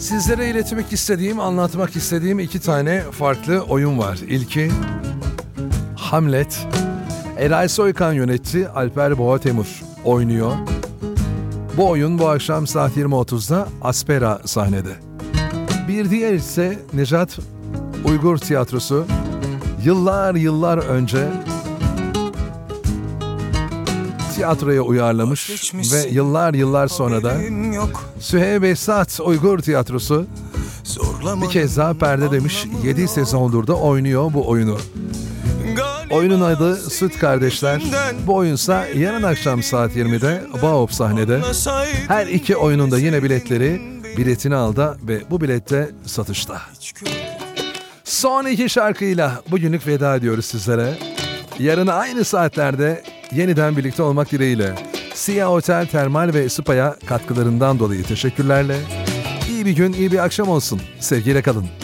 Sizlere iletmek istediğim, anlatmak istediğim 2 tane farklı oyun var. İlki Hamlet. Eray Soykan yönetti, Alper Boğatemur oynuyor. Bu oyun bu akşam saat 20.30'da Aspera sahnede. Bir diğer ise Nejat Uygur Tiyatrosu. Yıllar önce tiyatroya uyarlamış ve yıllar sonra da Süheyb Esat Uygur Tiyatrosu bir kez daha perde demiş. 7 sezondur da oynuyor bu oyunu. Oyunun adı Süt Kardeşler. Bu oyunsa yarın akşam saat 20'de Baop sahnede. Her 2 oyunun da yine biletini aldı ve bu bilette satışta. Son 2 şarkıyla bugünlük veda ediyoruz sizlere. Yarın aynı saatlerde yeniden birlikte olmak dileğiyle. Siyah Otel, Termal ve Spa'ya katkılarından dolayı teşekkürlerle. İyi bir gün, iyi bir akşam olsun. Sevgiyle kalın.